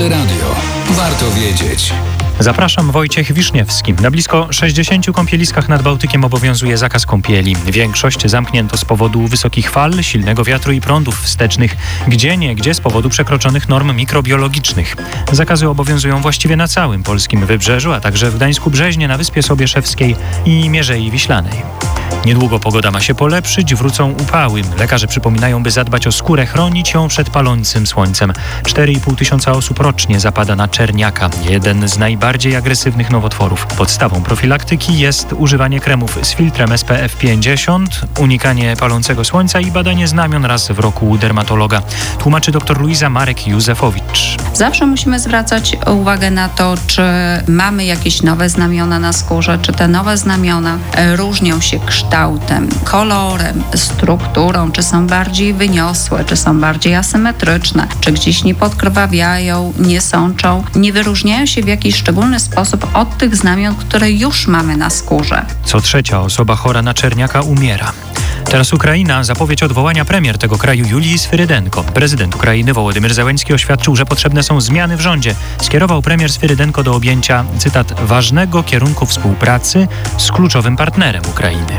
Radio. Warto wiedzieć. Zapraszam, Wojciech Wiszniewski. Na blisko 60 kąpieliskach nad Bałtykiem obowiązuje zakaz kąpieli. Większość zamknięto z powodu wysokich fal, silnego wiatru i prądów wstecznych, gdzieniegdzie z powodu przekroczonych norm mikrobiologicznych. Zakazy obowiązują właściwie na całym polskim wybrzeżu, a także w Gdańsku-Brzeźnie, na Wyspie Sobieszewskiej i Mierzei Wiślanej. Niedługo pogoda ma się polepszyć, wrócą upały. Lekarze przypominają, by zadbać o skórę, chronić ją przed palącym słońcem. 4,5 tysiąca osób rocznie zapada na czerniaka, jeden z najbardziej agresywnych nowotworów. Podstawą profilaktyki jest używanie kremów z filtrem SPF 50, unikanie palącego słońca i badanie znamion raz w roku u dermatologa. Tłumaczy dr Luiza Marek-Józefowicz. Zawsze musimy zwracać uwagę na to, czy mamy jakieś nowe znamiona na skórze, czy te nowe znamiona różnią się kształtem, kolorem, strukturą, czy są bardziej wyniosłe, czy są bardziej asymetryczne, czy gdzieś nie podkrwawiają, nie sączą, nie wyróżniają się w jakiś szczególny sposób od tych znamion, które już mamy na skórze. Co trzecia osoba chora na czerniaka umiera. Teraz Ukraina. Zapowiedź odwołania premier tego kraju Julii Swyrydenko. Prezydent Ukrainy Wołodymyr Zełenski oświadczył, że potrzebne są zmiany w rządzie. Skierował premier Swyrydenko do objęcia, cytat, ważnego kierunku współpracy z kluczowym partnerem Ukrainy.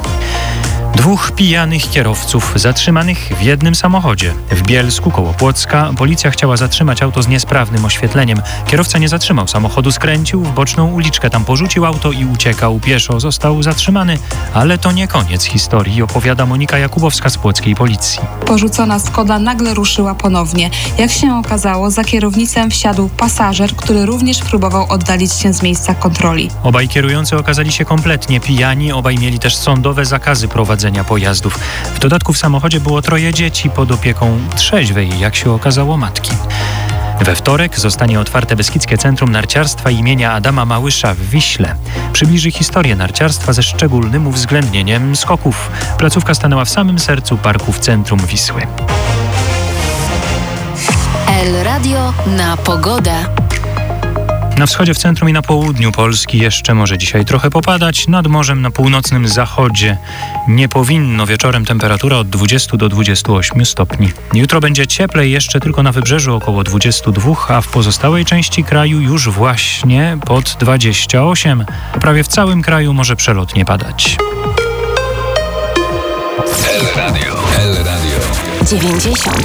2 pijanych kierowców zatrzymanych w jednym samochodzie. W Bielsku koło Płocka policja chciała zatrzymać auto z niesprawnym oświetleniem. Kierowca nie zatrzymał samochodu, skręcił w boczną uliczkę. Tam porzucił auto i uciekał pieszo. Został zatrzymany, ale to nie koniec historii, opowiada Monika Jakubowska z płockiej policji. Porzucona Skoda nagle ruszyła ponownie. Jak się okazało, za kierownicą wsiadł pasażer, który również próbował oddalić się z miejsca kontroli. Obaj kierujący okazali się kompletnie pijani. Obaj mieli też sądowe zakazy prowadzenia pojazdów. W dodatku w samochodzie było 3 dzieci pod opieką trzeźwej, jak się okazało, matki. We wtorek zostanie otwarte Beskidzkie Centrum Narciarstwa imienia Adama Małysza w Wiśle. Przybliży historię narciarstwa ze szczególnym uwzględnieniem skoków. Placówka stanęła w samym sercu parku w centrum Wisły. El-Radio na pogodę. Na wschodzie, w centrum i na południu Polski jeszcze może dzisiaj trochę popadać. Nad morzem na północnym zachodzie nie powinno. Wieczorem temperatura od 20 do 28 stopni. Jutro będzie cieplej, jeszcze tylko na wybrzeżu około 22, a w pozostałej części kraju już właśnie pod 28. Prawie w całym kraju może przelotnie padać. El Radio. 90,1